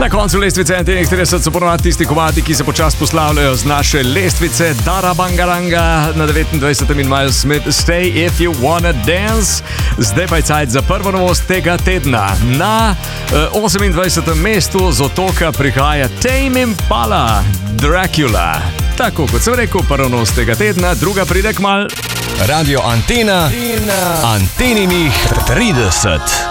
Na koncu lestvice Antena 30 so ponovadi tisti komadi, ki se počasi poslavljajo z naše lestvice. Dara Bangaranga na 29. in Miles Smith Stay If You Wanna Dance. Zdaj pa je cajt za prvo novost tega tedna. Na 28. mestu z otoka prihaja Tame Impala, Dracula. Tako kot sem rekel, prvo novost tega tedna, druga pride kmalu. Radio Antena, Anteninih 30.